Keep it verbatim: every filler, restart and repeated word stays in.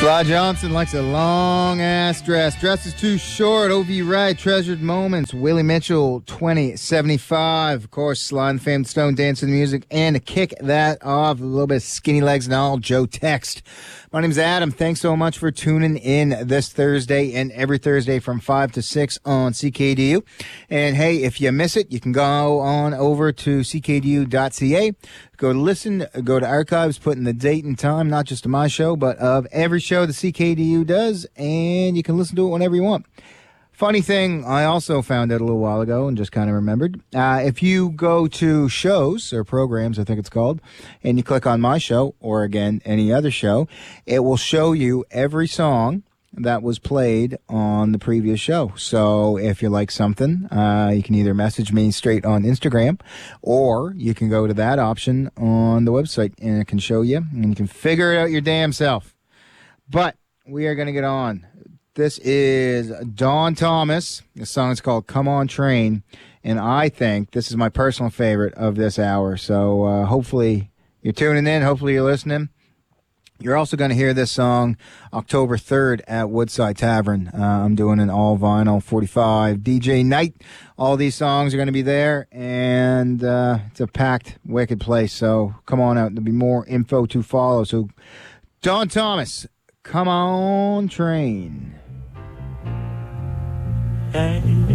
Sly Johnson likes a long-ass dress. Dress is too short. O V Wright, Treasured Moments. Willie Mitchell, twenty seventy-five. Of course, Sly and the Famed Stone dancing music. And to kick that off, a little bit of Skinny Legs and all, Joe Text. My name's Adam. Thanks so much for tuning in this Thursday and every Thursday from five to six on C K D U. And hey, if you miss it, you can go on over to c k d u dot c a. Go to listen, go to archives, put in the date and time, not just of my show, but of every show the C K D U does, and you can listen to it whenever you want. Funny thing, I also found out a little while ago and just kind of remembered. Uh, if you go to shows or programs, I think it's called, and you click on my show or, again, any other show, it will show you every song that was played on the previous show. So if you like something, uh, you can either message me straight on Instagram, or you can go to that option on the website, and it can show you, and you can figure it out your damn self. But we are going to get on. This is Don Thomas. The song is called Come On Train, and I think this is my personal favorite of this hour. So uh, hopefully you're tuning in. Hopefully you're listening. You're also going to hear this song October third at Woodside Tavern. Uh, I'm doing an all-vinyl forty-five D J night. All these songs are going to be there, and uh, it's a packed, wicked place. So come on out. There'll be more info to follow. So Don Thomas, Come On Train. Hey.